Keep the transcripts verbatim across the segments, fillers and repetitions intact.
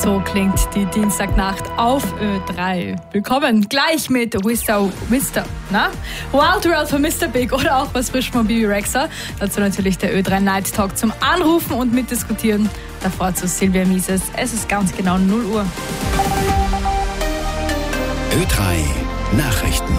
So klingt die Dienstagnacht auf Ö drei. Willkommen gleich mit Mister Mister na? Wild World von Mister Big oder auch was frisch von Bibi Rexha. Dazu natürlich der Ö drei Night Talk zum Anrufen und Mitdiskutieren. Davor zu Silvia Mises. Es ist ganz genau null Uhr. Ö drei Nachrichten.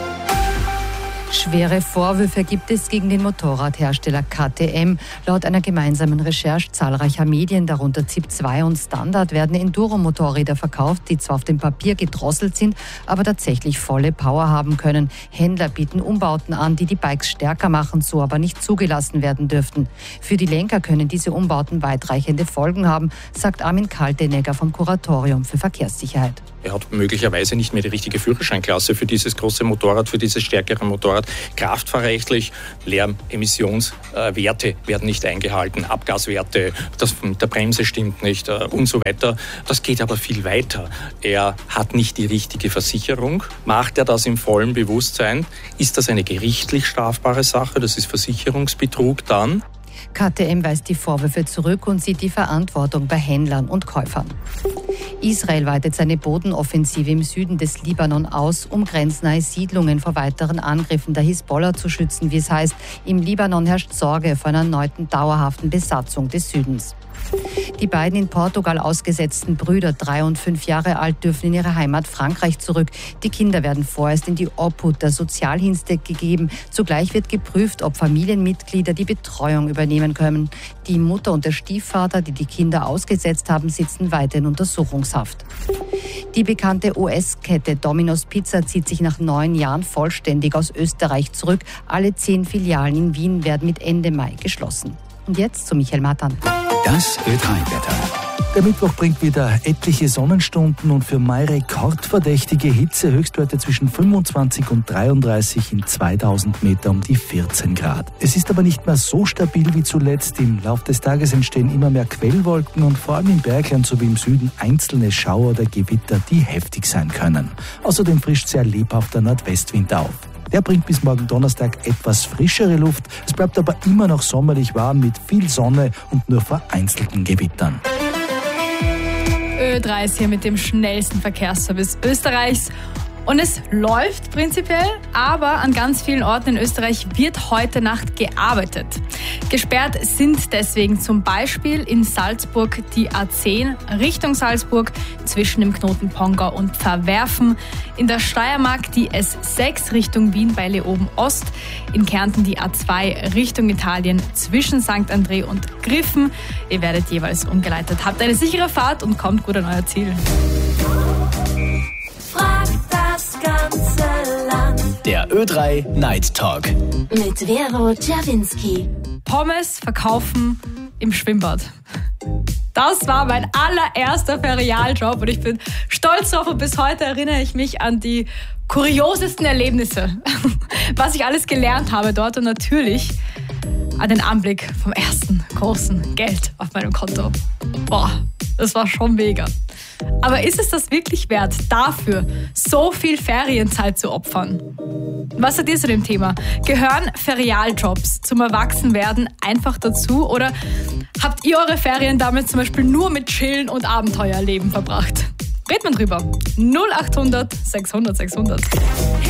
Schwere Vorwürfe gibt es gegen den Motorradhersteller K T M. Laut einer gemeinsamen Recherche zahlreicher Medien, darunter Z I P zwei und Standard, werden Enduro-Motorräder verkauft, die zwar auf dem Papier gedrosselt sind, aber tatsächlich volle Power haben können. Händler bieten Umbauten an, die die Bikes stärker machen, so aber nicht zugelassen werden dürften. Für die Lenker können diese Umbauten weitreichende Folgen haben, sagt Armin Kaltenegger vom Kuratorium für Verkehrssicherheit. Er hat möglicherweise nicht mehr die richtige Führerscheinklasse für dieses große Motorrad, für dieses stärkere Motorrad. Kraftfahrrechtlich, Lärmemissionswerte werden nicht eingehalten, Abgaswerte, das mit der Bremse stimmt nicht und so weiter. Das geht aber viel weiter. Er hat nicht die richtige Versicherung. Macht er das im vollen Bewusstsein? Ist das eine gerichtlich strafbare Sache? Das ist Versicherungsbetrug dann. K T M weist die Vorwürfe zurück und sieht die Verantwortung bei Händlern und Käufern. Israel weitet seine Bodenoffensive im Süden des Libanon aus, um grenznahe Siedlungen vor weiteren Angriffen der Hisbollah zu schützen, wie es heißt. Im Libanon herrscht Sorge vor einer erneuten dauerhaften Besatzung des Südens. Die beiden in Portugal ausgesetzten Brüder, drei und fünf Jahre alt, dürfen in ihre Heimat Frankreich zurück. Die Kinder werden vorerst in die Obhut der Sozialdienste gegeben. Zugleich wird geprüft, ob Familienmitglieder die Betreuung übernehmen können. Die Mutter und der Stiefvater, die die Kinder ausgesetzt haben, sitzen weiter in Untersuchungshaft. Die bekannte U S-Kette Domino's Pizza zieht sich nach neun Jahren vollständig aus Österreich zurück. Alle zehn Filialen in Wien werden mit Ende Mai geschlossen. Und jetzt zu Michael Matan. Das Ö drei Wetter. Der Mittwoch bringt wieder etliche Sonnenstunden und für Mai rekordverdächtige Hitze, Höchstwerte zwischen fünfundzwanzig und dreiunddreißig in zweitausend Meter um die vierzehn Grad. Es ist aber nicht mehr so stabil wie zuletzt. Im Laufe des Tages entstehen immer mehr Quellwolken und vor allem im Bergland sowie im Süden einzelne Schauer oder Gewitter, die heftig sein können. Außerdem frischt sehr lebhafter Nordwestwind auf. Der bringt bis morgen Donnerstag etwas frischere Luft. Es bleibt aber immer noch sommerlich warm mit viel Sonne und nur vereinzelten Gewittern. Ö drei ist hier mit dem schnellsten Verkehrsservice Österreichs. Und es läuft prinzipiell, aber an ganz vielen Orten in Österreich wird heute Nacht gearbeitet. Gesperrt sind deswegen zum Beispiel in Salzburg die A zehn Richtung Salzburg zwischen dem Knoten Pongau und Pfarrwerfen, in der Steiermark die S sechs Richtung Wien bei Leoben Ost, in Kärnten die A zwei Richtung Italien zwischen Sankt André und Griffen. Ihr werdet jeweils umgeleitet. Habt eine sichere Fahrt und kommt gut an euer Ziel. Der Ö drei Night Talk. Mit Vero Czerwinski. Pommes verkaufen im Schwimmbad. Das war mein allererster Ferialjob und ich bin stolz drauf und bis heute erinnere ich mich an die kuriosesten Erlebnisse, was ich alles gelernt habe dort und natürlich an den Anblick vom ersten großen Geld auf meinem Konto. Boah, das war schon mega. Aber ist es das wirklich wert, dafür so viel Ferienzeit zu opfern? Was sagt ihr zu dem Thema? Gehören Ferialjobs zum Erwachsenwerden einfach dazu oder habt ihr eure Ferien damit zum Beispiel nur mit Chillen und Abenteuerleben verbracht? Redet man drüber. null acht hundert sechshundert sechshundert.